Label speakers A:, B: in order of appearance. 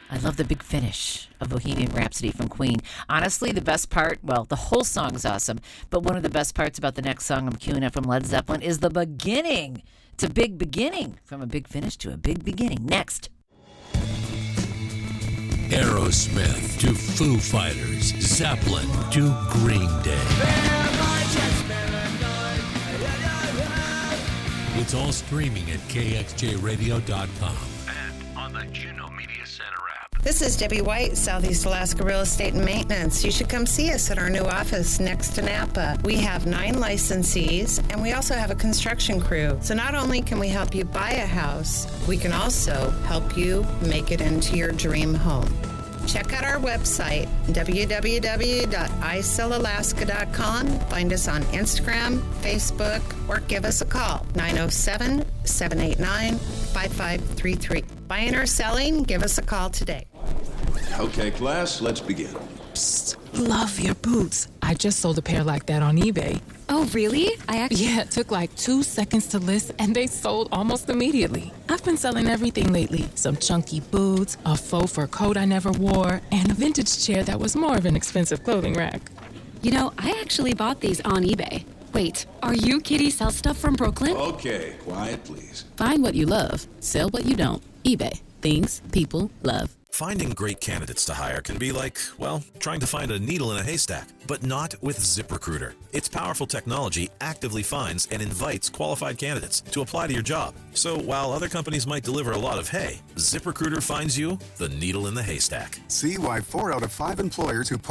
A: I love the big finish of Bohemian Rhapsody from Queen. Honestly, the best part, well, the whole song's awesome, but one of the best parts about the next song I'm queuing up from Led Zeppelin is the beginning. It's a big beginning, from a big finish to a big beginning. Next.
B: Aerosmith to Foo Fighters, Zeppelin to Green Day. It's all streaming at kxjradio.com and on the Juno Media Center app.
C: This is Debbie White, Southeast Alaska Real Estate and Maintenance. You should come see us at our new office next to Napa. We have 9 licensees, and we also have a construction crew. So not only can we help you buy a house, we can also help you make it into your dream home. Check out our website, www.isellalaska.com. Find us on Instagram, Facebook, or give us a call, 907-789-5533. Buying or selling, give us a call today.
D: Okay, class, let's begin.
E: Psst, love your boots. I just sold a pair like that on eBay.
F: Oh, really?
E: Yeah, it took like 2 seconds to list, and they sold almost immediately. I've been selling everything lately. Some chunky boots, a faux fur coat I never wore, and a vintage chair that was more of an expensive clothing rack.
F: You know, I actually bought these on eBay. Wait, are you Kitty Sell Stuff from Brooklyn?
D: Okay, quiet, please.
G: Find what you love, sell what you don't. eBay. Things people love.
H: Finding great candidates to hire can be like, well, trying to find a needle in a haystack, but not with ZipRecruiter. Its powerful technology actively finds and invites qualified candidates to apply to your job. So while other companies might deliver a lot of hay, ZipRecruiter finds you the needle in the haystack.
I: See why 4 out of 5 employers who